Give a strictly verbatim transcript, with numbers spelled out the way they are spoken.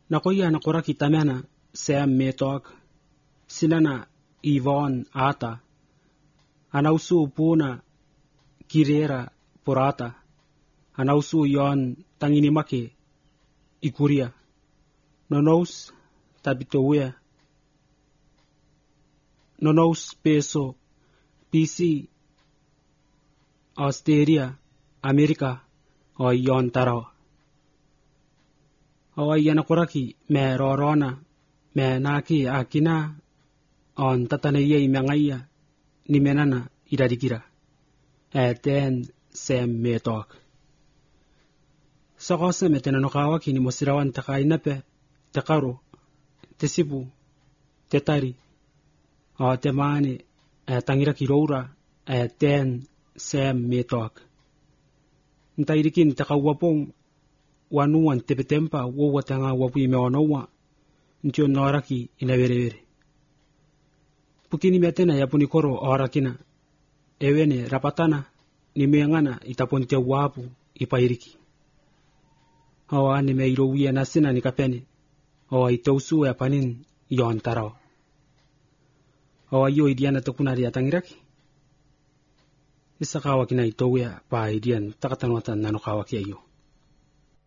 Nakoya na koraki tamena Sam metok sinana Yvonne ata anausu puna kirera porata anausu yon tangini make ikuria nonous tabitowea nonous peso P C Australia Amerika o yon taro o yana koraki me rorona me naki akina on tatanaye imangaya ni menana idadikira eten Sam metok sakose metena nokawa kini mosirawan takainape takaro tesibu tetari o temane tangira kirora eten Sam metok ntairikin takawapong wanuan tepetempa wo tanga wapu imeonowa ntio noraki inaverevere pukini metena yapuni koro orakina ewene rapatana nimengana itaponte wapu ipairiki hawa ni meiro wiya nasina nikapene hawa itausu ya panin yon tarao hawa yo idiana tokunari atangiraki isakawa kina itowea pa idian takatanwatan nanokawa kiayo